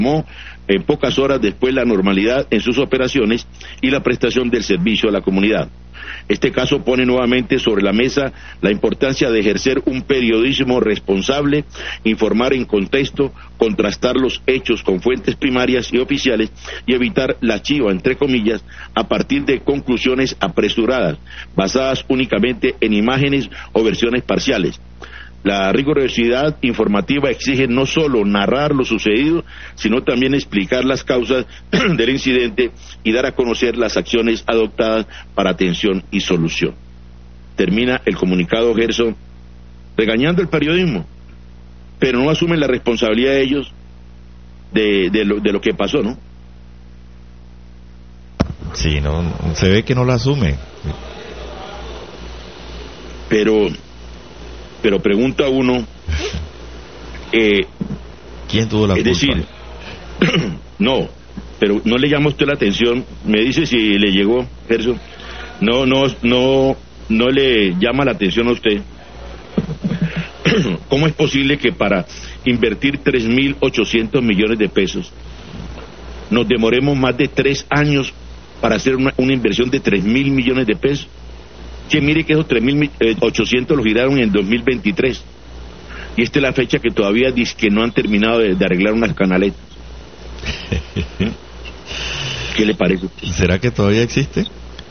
en pocas horas después la normalidad en sus operaciones y la prestación del servicio a la comunidad. Este caso pone nuevamente sobre la mesa la importancia de ejercer un periodismo responsable, informar en contexto, contrastar los hechos con fuentes primarias y oficiales y evitar la chiva, entre comillas, a partir de conclusiones apresuradas, basadas únicamente en imágenes o versiones parciales. La rigurosidad informativa exige no solo narrar lo sucedido, sino también explicar las causas del incidente y dar a conocer las acciones adoptadas para atención y solución. Termina el comunicado Gerson regañando el periodismo, pero no asumen la responsabilidad de ellos de lo que pasó, ¿no? Sí, no, se ve que no la asume. Pero pregunta uno, ¿quién tuvo la culpa? Es decir, no, pero no le llama a usted la atención, me dice si le llegó, Gerson, no le llama la atención a usted. ¿Cómo es posible que para invertir 3.800 millones de pesos nos demoremos más de 3 años para hacer una inversión de 3.000 millones de pesos? Que mire que esos 3.800 los giraron en 2023 y esta es la fecha que todavía dice que no han terminado de arreglar unas canaletas. ¿Qué le parece? ¿Será que todavía existe?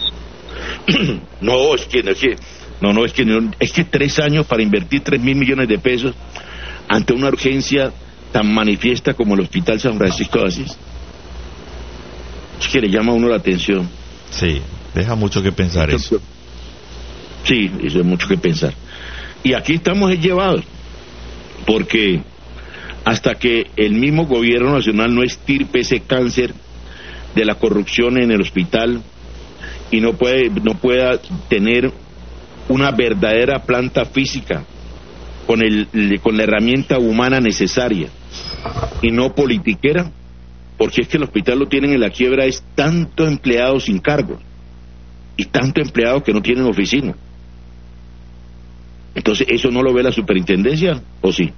No, es que 3 años para invertir 3.000 millones de pesos ante una urgencia tan manifiesta como el Hospital San Francisco de Asís. Es que le llama a uno la atención. Sí, deja mucho que pensar eso. Sí, eso es mucho que pensar. Y aquí estamos llevados, porque hasta que el mismo gobierno nacional no estirpe ese cáncer de la corrupción en el hospital y no pueda tener una verdadera planta física con la herramienta humana necesaria y no politiquera, porque es que el hospital lo tienen en la quiebra, es tanto empleado sin cargo y tanto empleado que no tienen oficina. Entonces, ¿eso no lo ve la superintendencia o sí?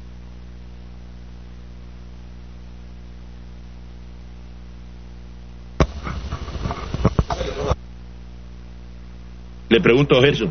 Le pregunto a Gerson.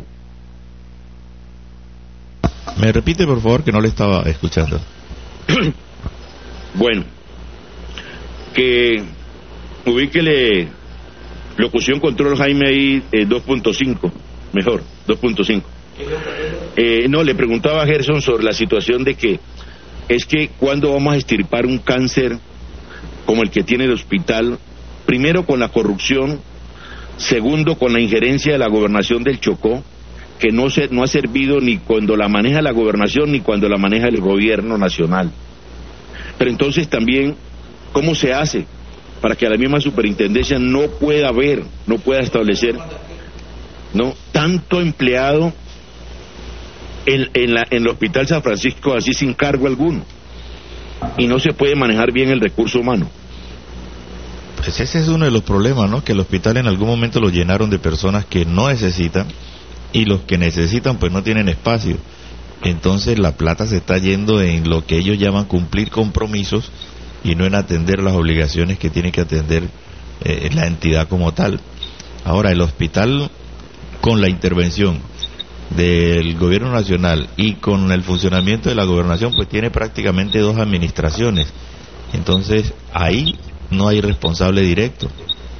Me repite, por favor, que no le estaba escuchando. Bueno, que ubíquele locución control Jaime ahí 2.5, mejor, 2.5. No, le preguntaba a Gerson sobre la situación de que es que cuando vamos a extirpar un cáncer como el que tiene el hospital, primero con la corrupción, segundo con la injerencia de la gobernación del Chocó, que no ha servido ni cuando la maneja la gobernación ni cuando la maneja el gobierno nacional. Pero entonces también, ¿cómo se hace para que la misma superintendencia no pueda establecer, ¿no?, tanto empleado en el Hospital San Francisco así sin cargo alguno, y no se puede manejar bien el recurso humano? Pues ese es uno de los problemas, ¿no? Que el hospital en algún momento lo llenaron de personas que no necesitan, y los que necesitan pues no tienen espacio. Entonces la plata se está yendo en lo que ellos llaman cumplir compromisos y no en atender las obligaciones que tiene que atender la entidad como tal. Ahora, el hospital, con la intervención del gobierno nacional y con el funcionamiento de la gobernación, pues tiene prácticamente 2 administraciones. Entonces ahí no hay responsable directo.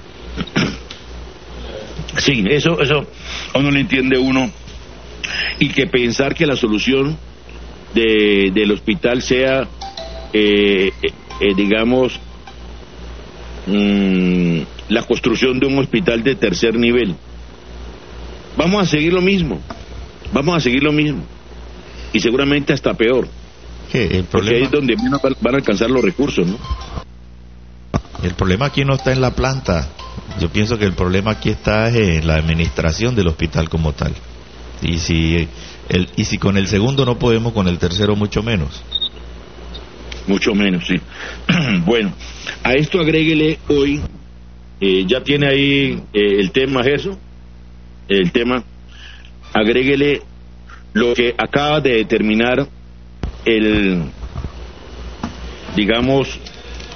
Sí, eso no lo entiende uno, y que pensar que la solución del hospital sea digamos la construcción de un hospital de tercer nivel. Vamos a seguir lo mismo y seguramente hasta peor, porque ahí es donde menos van a alcanzar los recursos, ¿no? El problema aquí no está en la planta. Yo pienso que el problema aquí está en la administración del hospital como tal. Y si con el segundo no podemos, con el tercero mucho menos. Mucho menos, sí. Bueno, a esto agréguele hoy, ya tiene ahí el tema, eso, el tema, agréguele lo que acaba de determinar digamos,